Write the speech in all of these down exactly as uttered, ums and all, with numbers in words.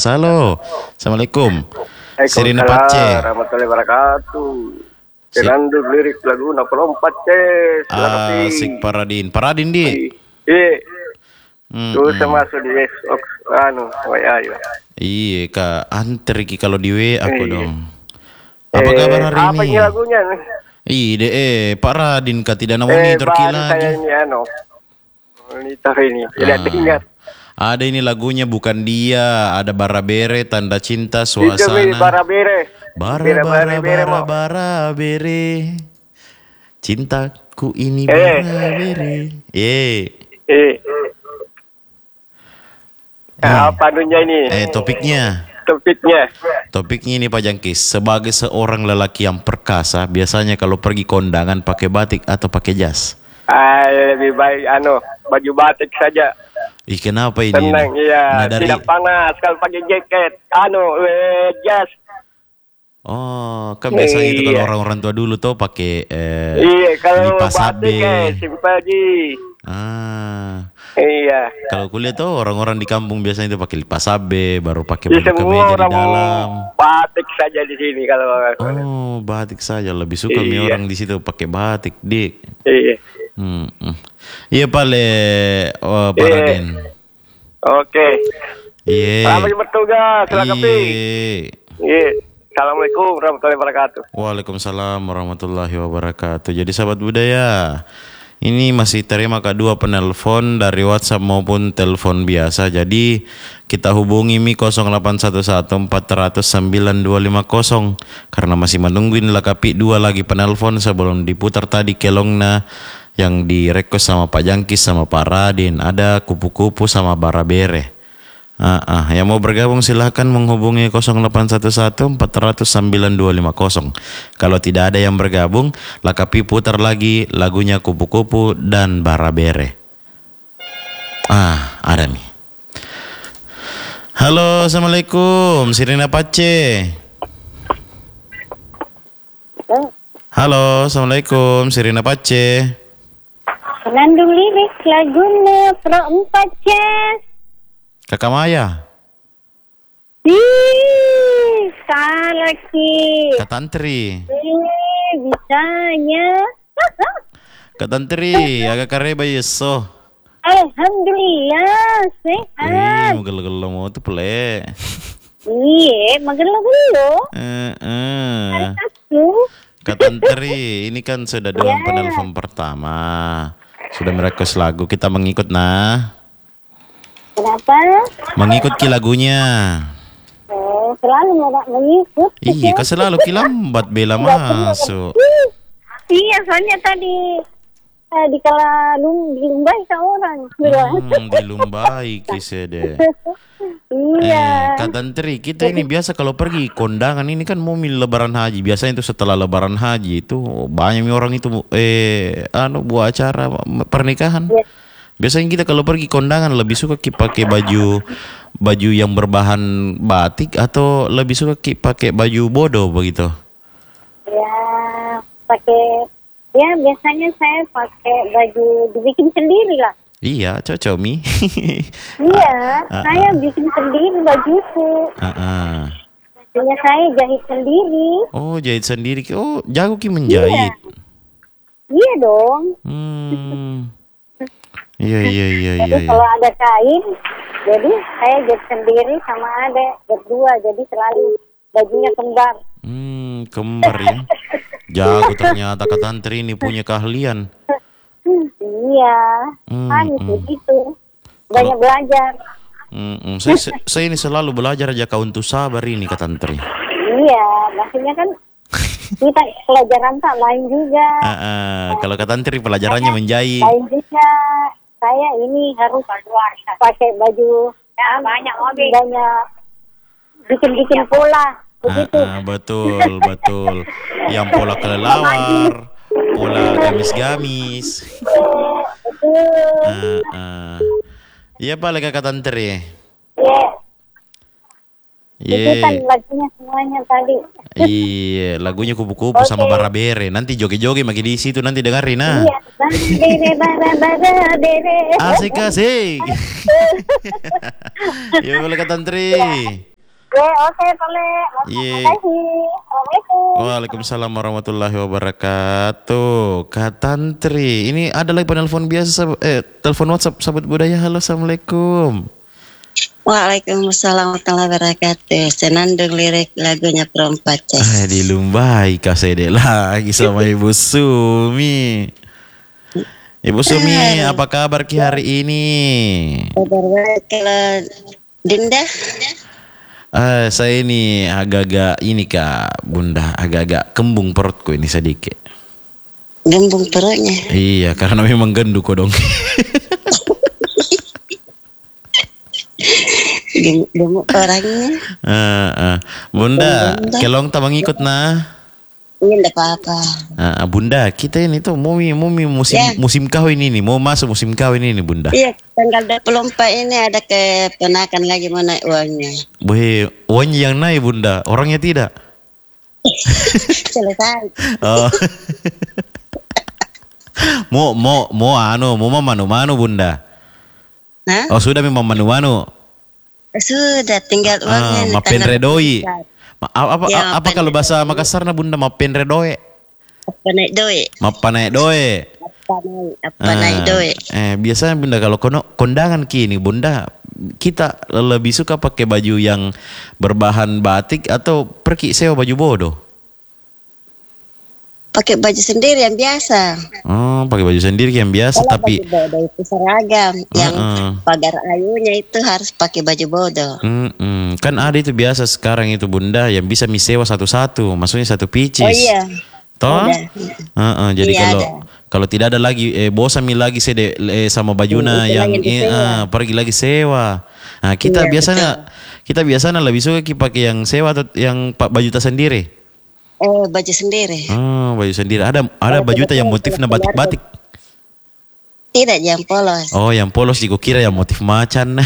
Halo. Assalamualaikum. Sirina Pace. Warahmatullahi wabarakatuh. Fernando lirik lagu enam puluh empat C. Asik Paradin. Paradin di. Iya. Hmm, Tuh hmm. sama masuk di X anu, W A ya. Iya, Kak. Antri Ki kalau di W aku Iya. dong. Apa Eh, kabar hari apa ini? ini lagunya? Ih, de eh Pak Radin Kak tidak Eh, monitor Ki baru saya lagi. ini anu. Monitor ini. Tidak Ah. ingat. Ada ini lagunya bukan dia, ada Barabere, Tanda Cinta, Itu mi Suasana. Barabere. Bara Bere, bara bare, bere, bara mau. bara bere. Cintaku ini Eh. bara bere. Eh. Eh. Nah, apa anunya ini? Eh topiknya. Topiknya. Topiknya ini Pak Jangkis, sebagai seorang lelaki yang perkasa, biasanya kalau pergi kondangan pakai batik atau pakai jas? Ah, lebih baik anu, baju batik saja. Ih kenapa ini? Tenang, iya. Nah, dari Tidak panas kalau pakai jaket. Anu, eh, jas. Oh, kan biasanya itu kalau Iya. orang-orang tua dulu tuh pakai eh, Iya, kalau lipas batik abe. eh, simpel ji. Ah, Iya. kalau kuliah tuh orang-orang di kampung biasanya itu pakai lipas abe, baru pakai Di baju semua kemeja di orang dalam. batik saja di sini kalau Oh, batik saja lebih suka mi Iya. orang di situ pakai batik, Dik. Iya. Hmm, hmm. Iya pale oh, Pak Iya. Raden. Oke. Iya. Selamat bertugas, silakan Pi. Iya. Iya. Assalamualaikum warahmatullahi wabarakatuh. Waalaikumsalam warahmatullahi wabarakatuh. Jadi sahabat budaya, ini masih terima kedua penelpon dari WhatsApp maupun telepon biasa. Jadi kita hubungi Mi nol delapan satu satu empat nol nol sembilan dua lima nol karena masih menungguin lakapi dua lagi penelpon sebelum diputar tadi kelongna yang direkos sama Pak Jangkis sama Pak Radin. Ada kupu-kupu sama Barabere. Ah, ah, yang mau bergabung silahkan menghubungi nol delapan satu satu empat nol nol sembilan dua lima nol. Kalau tidak ada yang bergabung, lakapi putar lagi lagunya Kupu-Kupu dan Barabere. Ah, ada nih. Halo, Assalamualaikum, Sirina Pace. Halo, Assalamualaikum, Sirina Pace. Nandung lirik lagunya Pro empat C. Kakak Maya, Ih, salah Ki. Kak Tantri, Ih, bisanya. Kak Tantri, agak kareba yeso. Alhamdulillah, Wih, sehat. gelo-gelo mau tuh pele. Iya, magelo-gelo. Eh, eh. Satu. Kak Tantri, ini kan sudah dengan penelpon pertama. Sudah merequest lagu, kita mengikut nah. Kenapa? Mengikut ki lagunya. Oh, selalu mau mengikut. Iya, kan selalu ki lambat bela masuk. Ih, Iya, soalnya tadi eh, di kala lum, dilumbai sama orang. Hmm, dilumbai ki sede. Iya. Eh, Kak Tantri, kita ini biasa kalau pergi kondangan ini kan mobil lebaran haji. Biasanya itu setelah lebaran haji itu banyak orang itu eh anu buat acara pernikahan. Iya. Biasanya kita kalau pergi kondangan lebih suka ki pakai baju baju yang berbahan batik atau lebih suka ki pakai baju bodo begitu. Ya, pakai ya biasanya saya pakai baju dibikin sendiri lah. Iya, cocok Mi. Iya, ah, saya ah. bikin sendiri bajuku. Ah, ah. Bajunya saya jahit sendiri. Oh, jahit sendiri. Oh, jago ki menjahit. Iya dong. Hmm. Iya, iya, iya, Jadi iya, iya. kalau ada kain, jadi saya jahit sendiri sama adek berdua. Jadi selalu bajunya kembar. Hmm, kembar ya. Jago ternyata Kak Tantri ini punya keahlian. Iya, Hmm, kan hmm. itu banyak belajar. Hmm, hmm. Saya, saya, saya ini selalu belajar aja kau untuk sabar ini Kak Tantri. Iya, maksudnya kan kita pelajaran tak lain juga. Ah, ah. Kalau Kak Tantri pelajarannya menjahit. Lain juga. Saya ini harus pakai baju ya, banyak mobil, banyak bikin-bikin pola Ah, begitu. ah, betul, betul. Yang pola kelelawar, pola gamis-gamis. Betul. Ah, ah. Iya Pak Kak Tantri. Ya, itu kan Iya. lagunya semuanya tadi. Iya, lagunya Kupu-Kupu sama Barabere. Nanti joget-joget makin di situ nanti dengerin nah. Iya, bere bara bara bere. Asik asik. Ya boleh Kak Tantri. Ya, oke, boleh. Iya. Terima kasih. Assalamualaikum. Waalaikumsalam warahmatullahi wabarakatuh. Kak Tantri, ini ada lagi penelpon biasa, sab- eh telepon WhatsApp sahabat budaya. Halo, assalamualaikum. Waalaikumsalam warahmatullahi wabarakatuh. Senandung lirik lagunya Perempat Ces. Ah, dilumbai Kak Sede lagi sama Ibu Sumi. Ibu Sumi, apa kabar Ki hari ini? Kabar baik. Kalau Dinda? Ah, saya ini agak-agak ini Kak Bunda, agak-agak kembung perutku ini sedikit. Gembung perutnya. Iya, karena memang gendut kok dong. Gem- Gemuk orangnya. Ah, ah. Bunda, Bunda. kelong tabang ikut nah. Ini enggak apa-apa. Ah, Bunda, kita ini tuh mau mau musim Ya. musim kawin ini, mau masuk musim kawin ini Bunda. Iya, tanggal dua puluh empat ini ada keponakan lagi mau naik uangnya. Boy, uangnya yang naik Bunda, orangnya tidak. Selesai. Oh. mau mau mau anu, mau manu-manu Bunda. Hah? Oh sudah memang manu-manu. Sudah tinggal uangnya. Ah, nih, mapen tanggal redoi. dua puluh empat. Ma- apa Ya, apa mapen kalau bahasa redoi. Makassarna Bunda mapen redoe? Apa naik duit? Mapa naik doe. Apa naik? Apa naik duit? Eh biasanya Bunda kalau kono kondangan kini Bunda kita lebih suka pakai baju yang berbahan batik atau pergi sewa baju bodoh? Pakai baju sendiri yang biasa. Oh, pakai baju sendiri yang biasa Kalau tapi baju bodoh itu seragam, yang Heeh. pagar ayunya itu harus pakai baju bodoh. Mm-mm. Kan ada itu biasa sekarang itu Bunda yang bisa misewa satu-satu, maksudnya satu picis. Oh iya. Toh? Ada. Heeh, jadi Iya, kalau ada. kalau tidak ada lagi eh, bosan mi lagi sede eh, sama bajuna Itu yang lagi eh, disewa. ah, pergi lagi sewa. Nah, kita Iya, biasanya kita biasanya lebih suka ki pakai yang sewa atau yang pak baju tas sendiri. Eh baju sendiri. Oh, baju sendiri. Ada ada Kalau baju tas yang kebetulan motifnya kalau batik-batik. Tidak jam polos. Oh, yang polos di kira yang motif macan.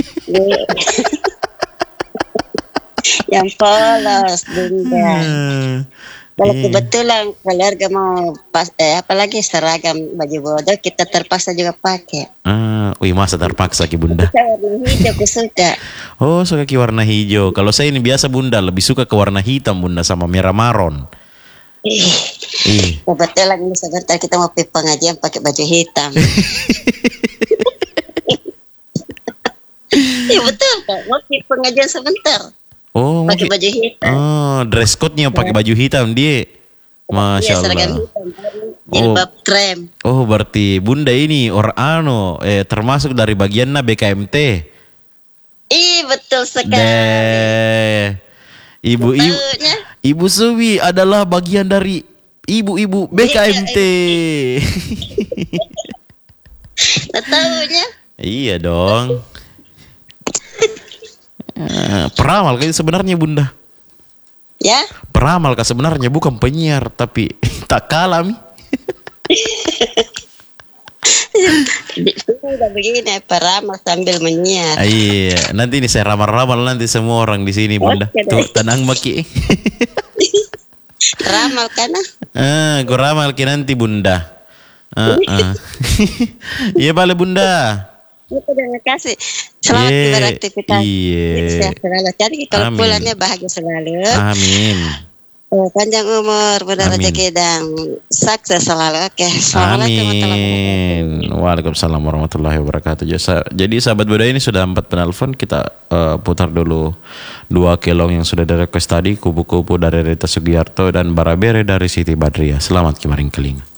Yang polos, Bunda. Hmm. Kalau Iya. kebetulan keluarga mau pas, eh, apalagi seragam baju bodoh, kita terpaksa juga pakai. Ah, wih masa terpaksa ki Bunda. Saya warna hijau, aku suka. Oh, suka ki warna hijau. Kalau saya ini biasa Bunda, lebih suka ke warna hitam Bunda sama merah maron. Ih, Ih. kebetulan ini sebentar kita mau pergi pengajian pakai baju hitam. Iya betul Kak, mau pergi pengajian sebentar Oh, pakai mungkin- baju hitam. Oh, dress code-nya pakai baju hitam dia. Masya Iya seragam Allah. hitam, jilbab krem. Oh, berarti Bunda ini orang anu eh termasuk dari bagiannya B K M T. Ih betul sekali. Deh. Ibu-ibu Taunya, Ibu Suwi adalah bagian dari ibu-ibu B K M T. taunya. Iya dong. Eh, peramal kan sebenarnya Bunda. Ya, Peramal kan sebenarnya bukan penyiar tapi tak kalah mi. di sini udah begini peramal sambil menyiar. Ah, iya, nanti ini saya ramal-ramal nanti semua orang di sini Bunda. Oke deh. Tuh tenang maki. Ramal karena Ah, gue ramal ki nanti Bunda. Ah, ah. Iya balik Bunda. itu terima kasih. Selamat Iya, beraktivitas. iya. Sehat selalu. Jadi kalau Amin. pulangnya bahagia selalu. Amin. Oh, panjang umur, mudah Amin. rezeki dan sukses selalu. Oke, assalamualaikum warahmatullahi wabarakatuh. Amin. Waalaikumsalam warahmatullahi wabarakatuh. Jasa- Jadi sahabat budaya ini sudah empat penelpon. Kita eh, putar dulu dua kelong yang sudah di request tadi. Kupu-kupu dari Rita Sugiarto dan Barabere dari Siti Badriah. Selamat kemarin keling.